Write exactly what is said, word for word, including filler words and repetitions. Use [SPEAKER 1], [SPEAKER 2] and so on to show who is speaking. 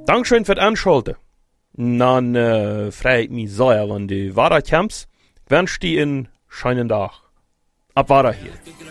[SPEAKER 1] Dankeschön für das Anschalten. Dann äh, freue ich mich sehr, wenn du weiterkommst. Ich wünsche dir einen schönen Tag. Ab weiter hier.